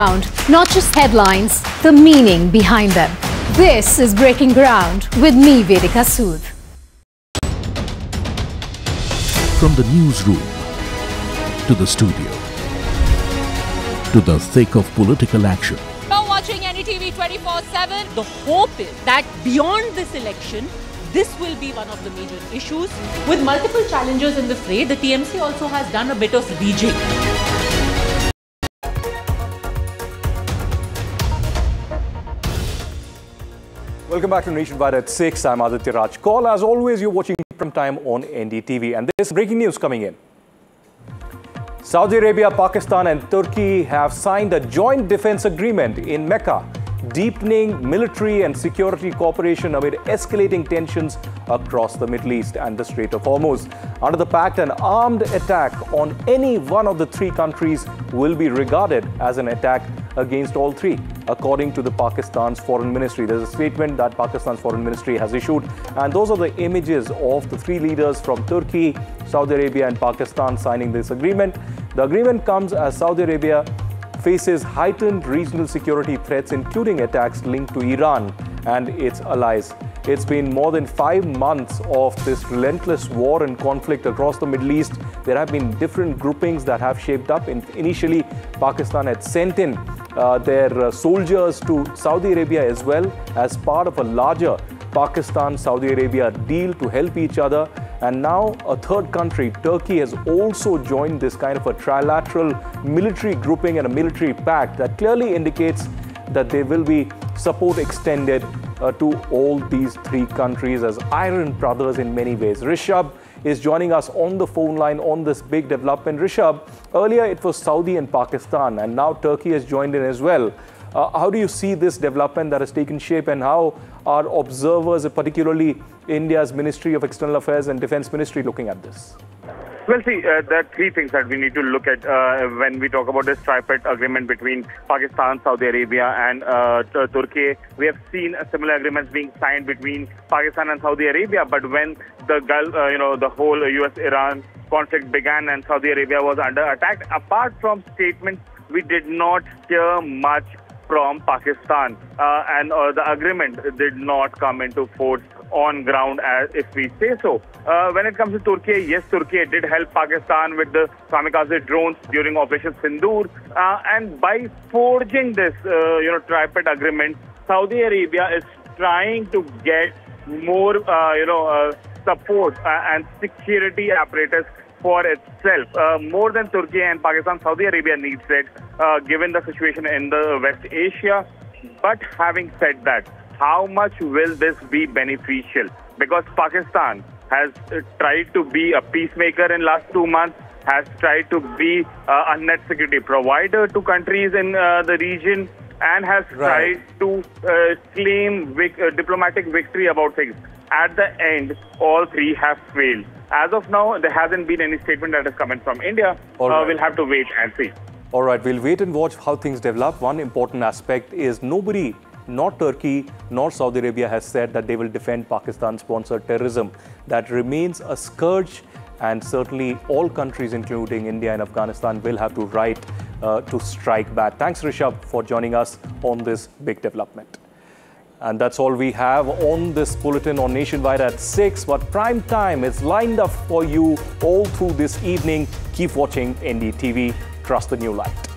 Not just headlines, the meaning behind them. This is Breaking Ground with me, Vedika Sood. From the newsroom to the studio to the thick of political action. Now watching NDTV 24/7, the hope is that beyond this election, this will be one of the major issues. With multiple challengers in the fray, the TMC also has done a bit of rejig. Welcome back to Nationwide at 6. I'm Aditya Raj Kaul. As always, you're watching Prime Time on NDTV. And this breaking news coming in. Saudi Arabia, Pakistan and Turkey have signed a joint defense agreement in Mecca, deepening military and security cooperation amid escalating tensions across the Middle East and the Strait of Hormuz. Under the pact, an armed attack on any one of the three countries will be regarded as an attack against all three, according to the Pakistan's foreign ministry. There's a statement that Pakistan's foreign ministry has issued, and those are the images of the three leaders from Turkey, Saudi Arabia and Pakistan signing this agreement. The agreement comes as Saudi Arabia faces heightened regional security threats, including attacks linked to Iran and its allies. It's been more than 5 months of this relentless war and conflict across the Middle East. There have been different groupings that have shaped up. Initially, Pakistan had sent in their soldiers to Saudi Arabia as well as part of a larger Pakistan-Saudi Arabia deal to help each other. And now a third country, Turkey, has also joined this kind of a trilateral military grouping and a military pact that clearly indicates that there will be support extended to all these three countries as iron brothers in many ways. Rishabh is joining us on the phone line on this big development. Rishabh, earlier it was Saudi and Pakistan, and now Turkey has joined in as well. How do you see this development that has taken shape, and how are observers, particularly India's Ministry of External Affairs and Defense Ministry, looking at this? Well, see, there are three things that we need to look at when we talk about this tripartite agreement between Pakistan, Saudi Arabia and Turkey. We have seen similar agreements being signed between Pakistan and Saudi Arabia, but when the Gulf, the whole US-Iran conflict began and Saudi Arabia was under attack, apart from statements, we did not hear much from Pakistan, and the agreement did not come into force on ground, as if we say so. When it comes to Turkey, yes, Turkey did help Pakistan with the kamikaze drones during Operation Sindoor, and by forging this, tripartite agreement, Saudi Arabia is trying to get more, support and security apparatus for itself, more than Turkey and Pakistan. Saudi Arabia needs it, given the situation in the West Asia. But having said that, how much will this be beneficial? Because Pakistan has tried to be a peacemaker in last 2 months, has tried to be a net security provider to countries in the region, and has tried to claim diplomatic victory about things. At the end, all three have failed. As of now, there hasn't been any statement that has come in from India. We'll have to wait and see. All right, we'll wait and watch how things develop. One important aspect is nobody, not Turkey nor Saudi Arabia, has said that they will defend Pakistan-sponsored terrorism. That remains a scourge, and certainly all countries, including India and Afghanistan, will have to to strike back. Thanks, Rishabh, for joining us on this big development. And that's all we have on this bulletin on Nationwide at 6. But Prime Time is lined up for you all through this evening. Keep watching NDTV. Trust the new light.